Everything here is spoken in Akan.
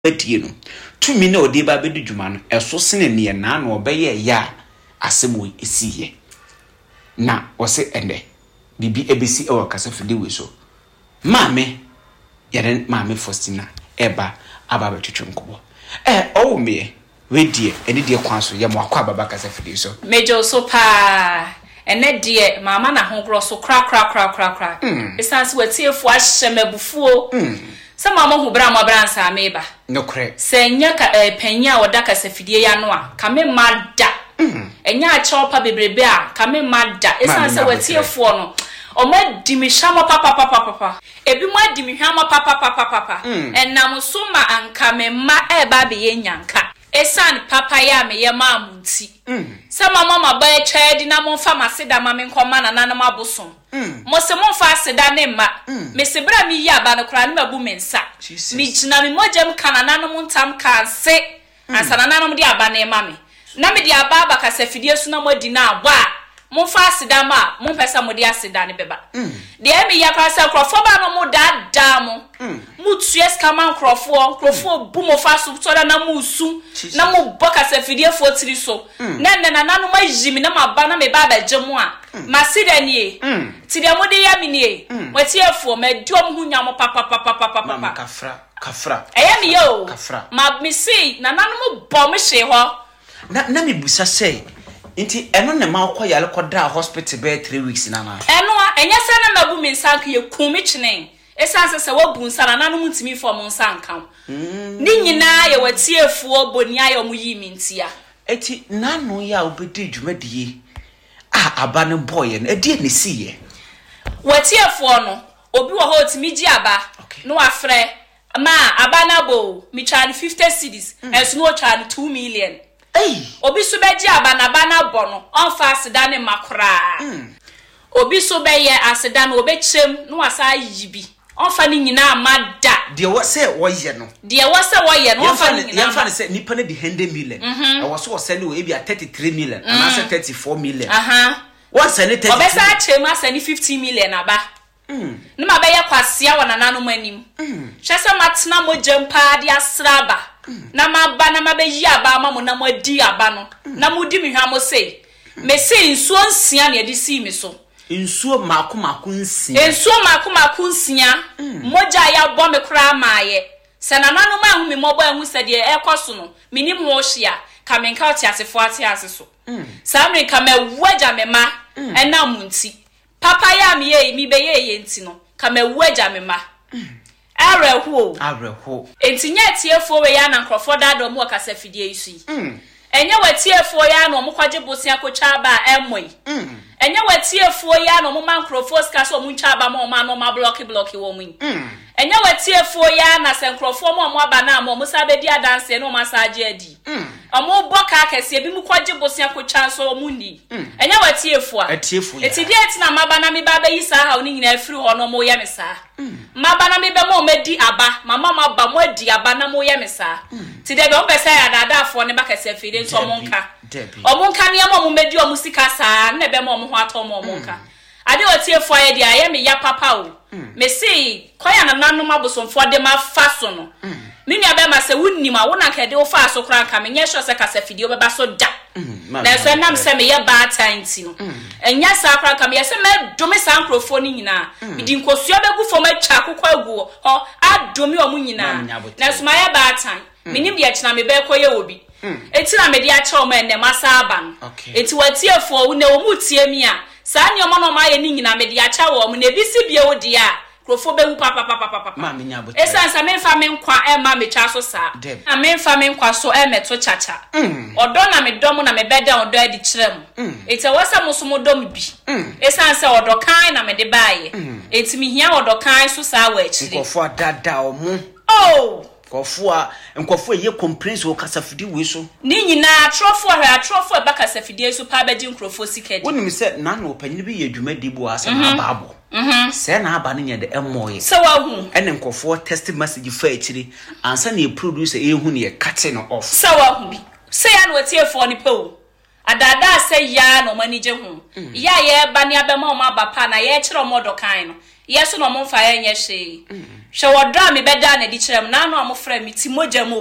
die no tumi na odi ba bedu dwuma no eso sene ne na na obeye ya asemo esiye na wose ende bibi ebesi e wakasa fide we so maame yaren maame Faustina eba aba betwetwe nkobo owo me we die ene die kwan so ye mo akwa baba kasa fide so mejo so pa ene die mama na ho gro so kra esanse watiefu ahye mabufuo Some mama who bram abransa meba. No cre. Senya penya odaka sefidie ya no a kame mada. Enya chopa bebrebe a kame mada. Esanse watiefo no. Omo dimihama papa. Ebi mo dimihama papa. Enam so ma anka me ma eba be yenyanka. Esan papa ya me ye ma amunti. Sama mama ba e twedi na mo fa maseda ma me nkoma na nanam abosom. Mo se mo fa aseda ne ma. Me se bra mi ya ba no kra ne mabu mensa. Mi gina mi mojem kana nanam ntam kan se. Ansana nanam di aba ne ma me. Na me di aba ba ka sefidie su na mo di na aba. Mo fa aseda ma, mo pesa mo di aseda ne beba. De emi ya kra se krofo ba no mo da mo. Mutues kama krofo bu mo fa so to na mo usu na mo boka sefidie fo tiri so. Na nanu ma jimi na ma ba na me ba ba jemu a. Masida nie. Ti de mo de ya mi nie. Watiefo ma duom hu nya mo papa. Mama kafra. Eya mi yo. Kafra. Ma mi si na nanu mo bo me hwe ho. Na mi busa say Inti eno ne ma akwa yale kodra hospital be 3 weeks na na. Eno a enya se na mabu mi nsanka ye kumi chine. Esanse se wabu nsana na no mutimi fo mo nsanka. Ni nyina ye watiefuo boni ayo mu yi mintia. Eti nanu ya obedi dwumadie. Aba ne boy no edi ne siye. Watiefuo no obi wo ho timi gi aba. No afre ma aba na bo mi charge 50 cedis. Enso no charge 2 million. Obi so beji abana bono onfa aseda ne makora obi so beye aseda no obechem no asa yibi onfa ni nyina amada de wo se wo ye no onfa ni nyina yamfa ne se nipa ne di 100 million e wo so send we be 33 million and asa 34 million what send 33 obesa chem asa ni 50 million aba ne ma beye kwasia wona nanu manim hwese matena mojem pa di asraba na maba na mabeyi aba ma mo na mo di aba no na mo di mi hwa mo sei me sei nsuo nsia na edi si mi so nsuo mako nsia moja ya bo me kra maaye se na nanu ma hu mi mobo ehu se de ekoso no minim ho hia ka me nka oti asefo ati aseso samre ka me waja me ma ena munti papa ya me ye mi be ye nti no ka me waja me ma Areho. Entinya tiefo we ya na nkrofo dado mu akasa fidie isu. Enye watiefo ya na omo kwaje bosia kocha ba emoi. Enye watiefo ya na omo man nkrofo ska so omo ncha ba ma omo no ma block wo mu. Enye watiefo ya na se nkrofo mo omo aba na mo sabedi adanse no massage adi. Omo boka akese bi mu kwaje bosia kocha so omo ni. Enye watiefo a. Eti die eti na maba na me ba yi sa ha oni nyina afiri ho no mo ye me sa. Maba na me be mo medi aba mama maba mo adi aba na mo ye me sa. Ti de be o pese ya dada afo ne ba kase afiri nso mo nka. Omo nka ne mo medi o musika sa na be mo ho ato mo nka. Ade otiefo ye dia ye me ya papa o. Me see kwaya na nanu mabosomfo de ma fa so no. Me nua be ma se wunnim a wona ka de wo fa so kra nka me nye sure se kase fidi o be ba so da. Na so nam se me ye ba tanti no. Enya sa kra nka me ye se me domi sa nkrofo ni nyina. Me di nkosua be gu fo ma twa akokwa agu ho adomi o mu nyina. Na so ma ye ba tan. Me nim de akina me be koye obi. Enti na me de a che o ma enne masa aba no. Enti watiefo wo ne o mu tie mi a sa ni omo no ma ye ni nyina me de a cha wo mu na ebisi bie wo de a krofo be hu papa ma me nya bote esansa me fa me nkwa e ma me cha so sa na me fa me nkwa so e meto chacha odo na me dom na me beda odo adi kirem ete wasa muso dom bi esansa odo kan na me de baaye eti mi hia odo kan so sa wa akire nkofo dada omo nkofo ye complaints wo kasafidi we so ni nyina atrofo e ba kasafidi so pa bedi nkrofo sikedi woni mi se na no panyi bi ye dwumadi bu asa na baabo se na aba ne nyade emoye se wa hu ene nkofo test message fa akiri ansa na producer e hu ne ye cut no off se wa hu bi se ya no tiefo ni pe adada se ya no manije hu ya ye ba ne abema o ma ba pa na ye kire o modo kan no yeso no mo fa enye hye hwe wodra me beda na di kyerem na no amofra me ti mogya mu